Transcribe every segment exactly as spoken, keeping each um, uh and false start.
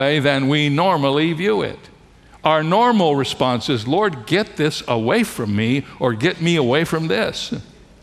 than we normally view it. Our normal response is, Lord, get this away from me, or get me away from this.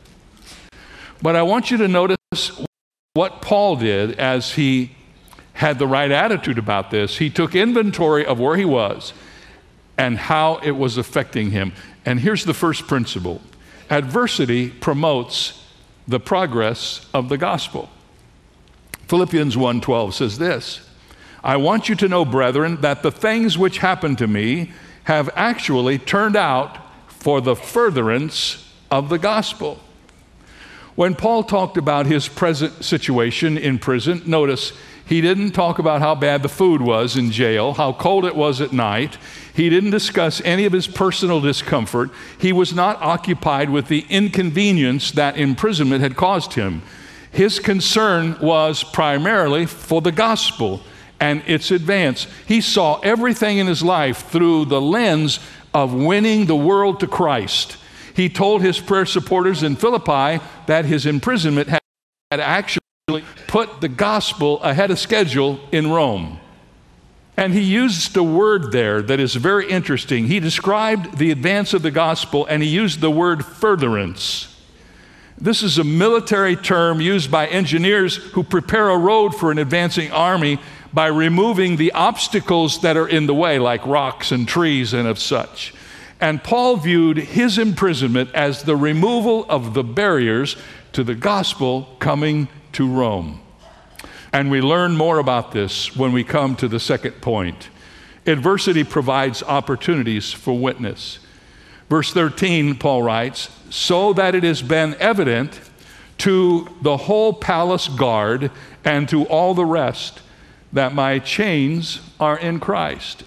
But I want you to notice what Paul did as he had the right attitude about this. He took inventory of where he was and how it was affecting him. And here's the first principle. Adversity promotes the progress of the gospel. Philippians one twelve says this, I want you to know, brethren, that the things which happened to me have actually turned out for the furtherance of the gospel. When Paul talked about his present situation in prison, notice he didn't talk about how bad the food was in jail, how cold it was at night. He didn't discuss any of his personal discomfort. He was not occupied with the inconvenience that imprisonment had caused him. His concern was primarily for the gospel and its advance. He saw everything in his life through the lens of winning the world to Christ. He told his prayer supporters in Philippi that his imprisonment had actually put the gospel ahead of schedule in Rome. And he used a word there that is very interesting. He described the advance of the gospel, and he used the word furtherance. This is a military term used by engineers who prepare a road for an advancing army by removing the obstacles that are in the way, like rocks and trees and of such. And Paul viewed his imprisonment as the removal of the barriers to the gospel coming to Rome. And we learn more about this when we come to the second point. Adversity provides opportunities for witness. Verse thirteen, Paul writes, so that it has been evident to the whole palace guard and to all the rest that my chains are in Christ.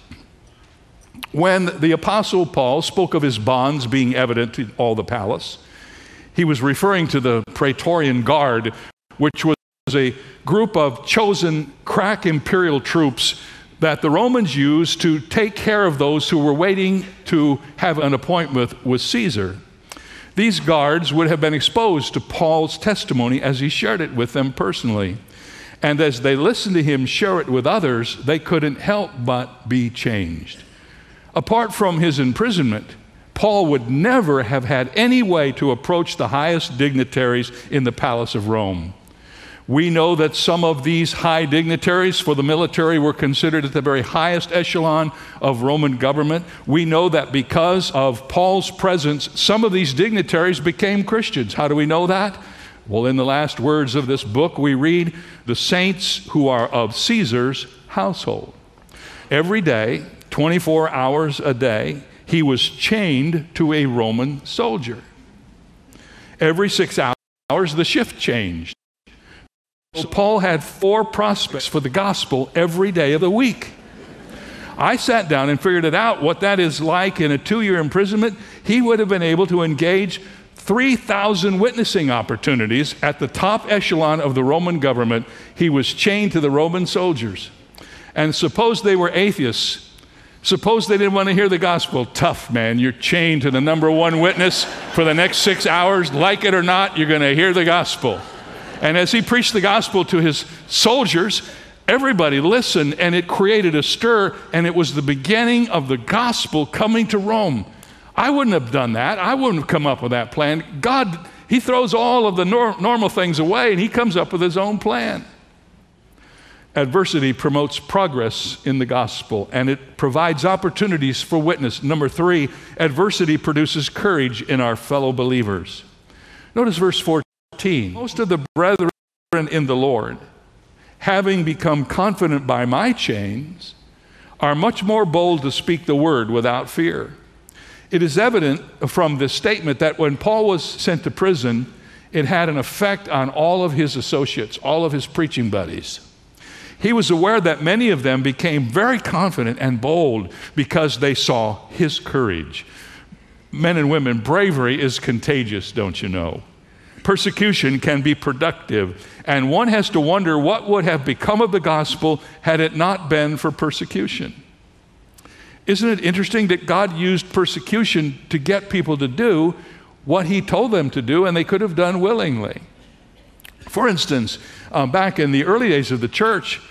When the Apostle Paul spoke of his bonds being evident to all the palace, he was referring to the Praetorian Guard, which was a group of chosen crack imperial troops that the Romans used to take care of those who were waiting to have an appointment with Caesar. These guards would have been exposed to Paul's testimony as he shared it with them personally. And as they listened to him share it with others, they couldn't help but be changed. Apart from his imprisonment, Paul would never have had any way to approach the highest dignitaries in the palace of Rome. We know that some of these high dignitaries for the military were considered at the very highest echelon of Roman government. We know that because of Paul's presence, some of these dignitaries became Christians. How do we know that? Well, in the last words of this book, we read, the saints who are of Caesar's household. Every day, twenty-four hours a day, he was chained to a Roman soldier. Every six hours, the shift changed. So Paul had four prospects for the gospel every day of the week. I sat down and figured it out, what that is like in a two-year imprisonment. He would have been able to engage three thousand witnessing opportunities at the top echelon of the Roman government. He was chained to the Roman soldiers. And suppose they were atheists. Suppose they didn't want to hear the gospel. Tough, man. You're chained to the number one witness for the next six hours. Like it or not, you're going to hear the gospel. And as he preached the gospel to his soldiers, everybody listened, and it created a stir, and it was the beginning of the gospel coming to Rome. I wouldn't have done that. I wouldn't have come up with that plan. God, he throws all of the nor- normal things away, and he comes up with his own plan. Adversity promotes progress in the gospel, and it provides opportunities for witness. Number three, adversity produces courage in our fellow believers. Notice verse fourteen. Most of the brethren in the Lord, having become confident by my chains, are much more bold to speak the word without fear. It is evident from this statement that when Paul was sent to prison, it had an effect on all of his associates, all of his preaching buddies. He was aware that many of them became very confident and bold because they saw his courage. Men and women, bravery is contagious, don't you know? Persecution can be productive, and one has to wonder what would have become of the gospel had it not been for persecution. Isn't it interesting that God used persecution to get people to do what he told them to do, and they could have done willingly? For instance, uh, back in the early days of the church,